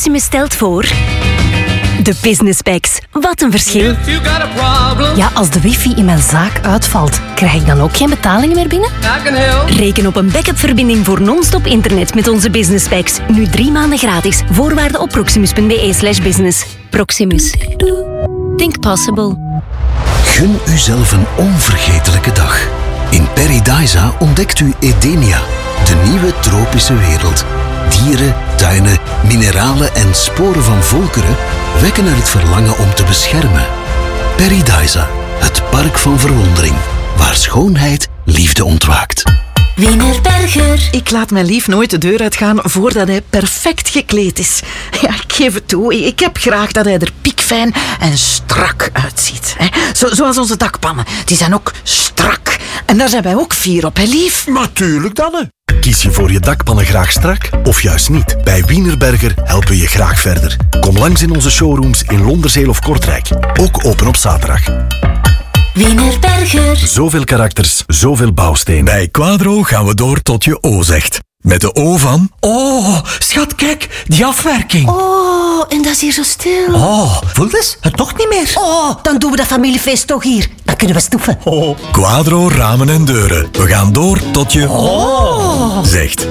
Proximus stelt voor... De Business Packs. Wat een verschil. Ja, als de wifi in mijn zaak uitvalt, krijg ik dan ook geen betalingen meer binnen? Reken op een backup-verbinding voor non-stop internet met onze Business Packs. Nu 3 maanden gratis. Voorwaarden op proximus.be/business. Proximus. Think possible. Gun uzelf een onvergetelijke dag. In Paradisa ontdekt u Edenia, de nieuwe tropische wereld. Dieren, tuinen, mineralen en sporen van volkeren wekken er het verlangen om te beschermen. Paradisa, het park van verwondering, waar schoonheid liefde ontwaakt. Wienerberger. Ik laat mijn lief nooit de deur uitgaan voordat hij perfect gekleed is. Ja, ik geef het toe. Ik heb graag dat hij er piekfijn en strak uitziet. Zoals onze dakpannen. Die zijn ook strak. En daar zijn wij ook fier op, hè lief? Natuurlijk dan, hè. Kies je voor je dakpannen graag strak of juist niet? Bij Wienerberger helpen we je graag verder. Kom langs in onze showrooms in Londerzeel of Kortrijk. Ook open op zaterdag. Wienerberger. Zoveel karakters, zoveel bouwstenen. Bij Quadro gaan we door tot je O zegt. Met de O van... Oh, schat, kijk, die afwerking. Oh, en dat is hier zo stil. Oh, voel eens, het toch niet meer. Oh, dan doen we dat familiefeest toch hier. Dan kunnen we stoeven. Oh. Quadro ramen en deuren. We gaan door tot je... zegt.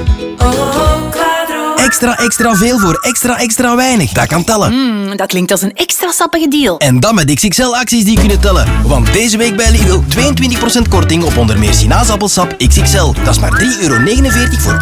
Extra veel voor extra weinig. Dat kan tellen. Dat klinkt als een extra sappige deal. En dan met XXL-acties die kunnen tellen. Want deze week bij Lidl 22% korting op onder meer sinaasappelsap XXL. Dat is maar €3,49 voor